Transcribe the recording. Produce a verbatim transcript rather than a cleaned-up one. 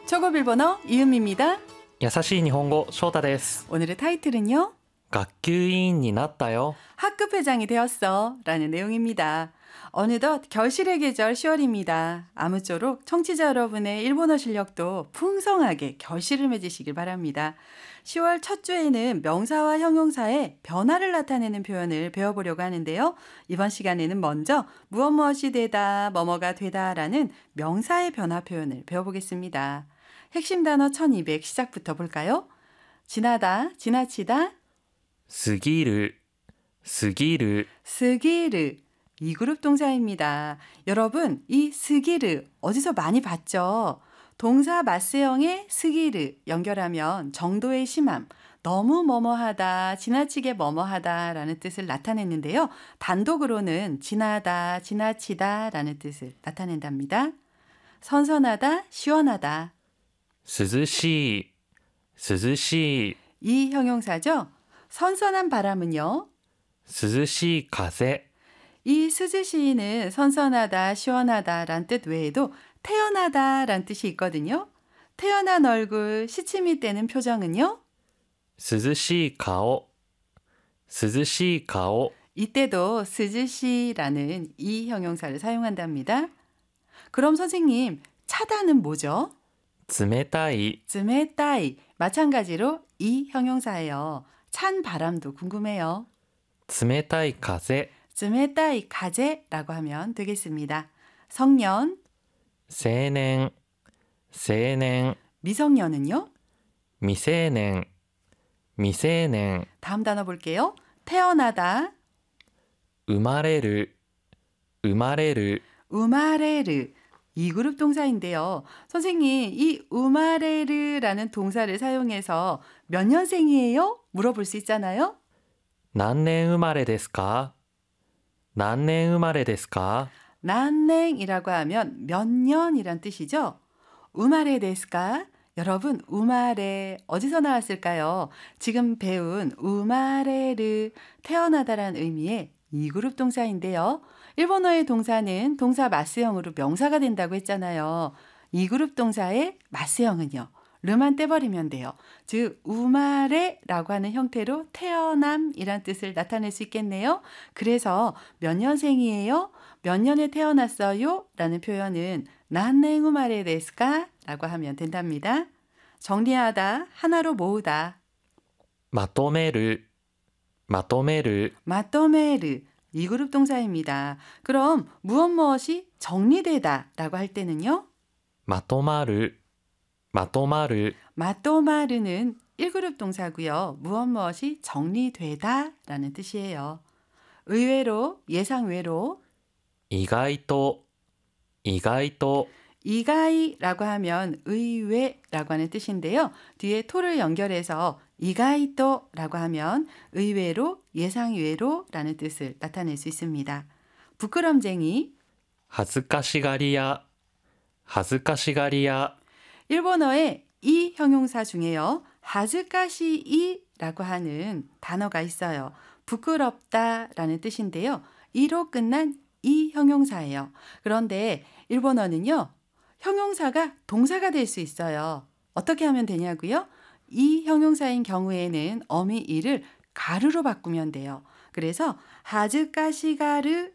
초급 일본어 이은미입니다. 優しい日本語翔太です。 오늘의 타이틀은요. 学級委員になったよ. 학급 회장이 되었어 라는 내용입니다. 어느덧 결실의 계절 시월입니다. 아무쪼록 청취자 여러분의 일본어 실력도 풍성하게 결실을 맺으시길 바랍니다. 시월 첫 주에는 명사와 형용사의 변화를 나타내는 표현을 배워보려고 하는데요. 이번 시간에는 먼저 무엇 무엇이 되다, 뭐뭐가 되다 라는 명사의 변화 표현을 배워보겠습니다. 핵심 단어 천이백 시작부터 볼까요? 지나다, 지나치다, 過ぎる、過ぎる, 스기르 이 그룹 동사입니다. 여러분, 이 스기르 어디서 많이 봤죠? 동사 맞세형의 스기르 연결하면 정도의 심함, 너무 뭐뭐하다, 지나치게 뭐뭐하다 라는 뜻을 나타냈는데요. 단독으로는 지나다, 지나치다 라는 뜻을 나타낸답니다. 선선하다, 시원하다. 涼しい、涼しい, 이 형용사죠. 선선한 바람은요. 涼しい風, 이 스즈시는 선선하다, 시원하다 란 뜻 외에도 태연하다 란 뜻이 있거든요. 태연한 얼굴, 시침이 떼는 표정은요. 涼しい顔, 涼しい顔, 이때도 스즈시라는 이 형용사를 사용한답니다. 그럼 선생님, 차다는 뭐죠? 冷たい, 즈메따이 마찬가지로 이 형용사예요. 찬 바람도 궁금해요. 冷たい風, 즈메따이 가제라고 하면 되겠습니다. 성년, 青年, 青年, 미성년은요? 未成年, 未成年, 다음 단어 볼게요. 태어나다, 生まれる, 生まれる, 우마레르 이 그룹 동사인데요. 선생님, 이 우마레르라는 동사를 사용해서 몇 년생이에요? 물어볼 수 있잖아요. 何年生まれですか?何年生まれですか? 난냉이라고 하면 몇 년이란 뜻이죠. 우마레 데스까? 여러분, 우마레 어디서 나왔을까요? 지금 배운 우마레르 태어나다라는 의미의 이 그룹 동사인데요. 일본어의 동사는 동사 맞세형으로 명사가 된다고 했잖아요. 이 그룹 동사의 맞세형은요. 르만 떼버리면 돼요. 즉 우마레라고 하는 형태로 태어남이란 뜻을 나타낼 수 있겠네요. 그래서 몇 년생이에요? 몇 년에 태어났어요? 라는 표현은 난냉 우마레 데스까? 라고 하면 된답니다. 정리하다, 하나로 모으다. まとめる、まとめる, 마토메르 이 그룹 동사입니다. 그럼 무엇 무엇이 정리되다 라고 할 때는요. まとまる, まとまる, 마토마르는 일 그룹 동사고요. 무엇 무엇이 정리되다 라는 뜻이에요. 의외로, 예상외로, 意外と、意外と, 이가이라고 하면 의외라고 하는 뜻인데요. 뒤에 토를 연결해서 이가이토라고 하면 의외로, 예상외로 라는 뜻을 나타낼 수 있습니다. 부끄럼쟁이, 恥ずかしがり屋、恥ずかしがり屋, 일본어의 이 형용사 중에요. 하즈카시이라고 하는 단어가 있어요. 부끄럽다라는 뜻인데요. 이로 끝난 이 형용사예요. 그런데 일본어는요. 형용사가 동사가 될 수 있어요. 어떻게 하면 되냐고요? 이 형용사인 경우에는 어미 이를 가르로 바꾸면 돼요. 그래서 하즈카시가르